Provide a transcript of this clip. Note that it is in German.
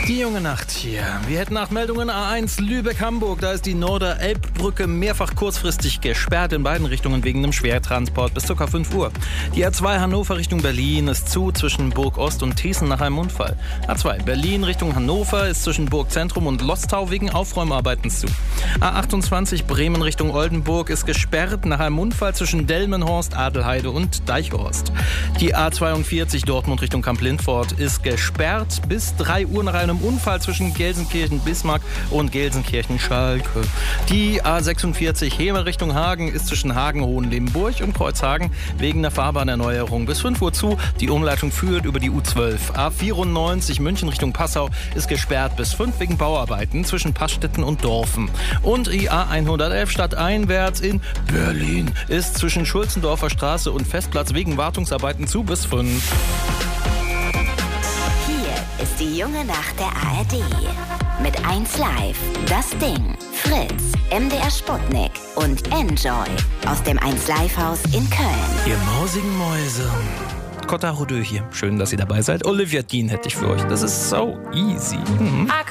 Die junge Nacht hier. Wir hätten Nachtmeldungen A1 Lübeck-Hamburg. Da ist die Norder-Elbbrücke mehrfach kurzfristig gesperrt in beiden Richtungen wegen einem Schwertransport bis ca. 5 Uhr. Die A2 Hannover Richtung Berlin ist zu zwischen Burg Ost und Thießen nach einem Unfall. A2 Berlin Richtung Hannover ist zwischen Burgzentrum und Lostau wegen Aufräumarbeiten zu. A28 Bremen Richtung Oldenburg ist gesperrt nach einem Unfall zwischen Delmenhorst, Adelheide und Deichhorst. Die A42 Dortmund Richtung Kamp-Lindfort ist gesperrt bis 3 Uhr nach einem Unfall zwischen Gelsenkirchen-Bismarck und Gelsenkirchen-Schalke. Die A46 Hemer Richtung Hagen ist zwischen Hagen-Hohenlimburg und Kreuzhagen wegen der Fahrbahnerneuerung bis 5 Uhr zu. Die Umleitung führt über die U12. A94 München Richtung Passau ist gesperrt bis 5 wegen Bauarbeiten zwischen Passstetten und Dorfen. Und die A111 stadteinwärts in Berlin ist zwischen Schulzendorfer Straße und Festplatz wegen Wartungsarbeiten zu bis 5. Ist die junge Nacht der ARD. Mit 1Live, Das Ding, Fritz, MDR Sputnik und Enjoy aus dem 1Live-Haus in Köln. Ihr mausigen Mäuse. Cotta Rodeux hier. Schön, dass ihr dabei seid. Olivia Dean hätte ich für euch. Das ist so easy.